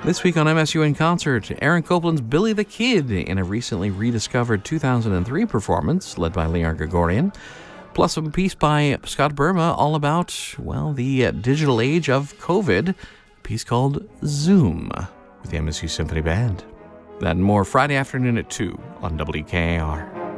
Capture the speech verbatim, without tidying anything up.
This week on M S U in Concert, Aaron Copland's Billy the Kid in a recently rediscovered two thousand three performance led by Leon Gregorian, plus a piece by Scott Burma all about, well, the digital age of COVID, a piece called Zoom with the M S U Symphony Band. That and more Friday afternoon at two on W K A R.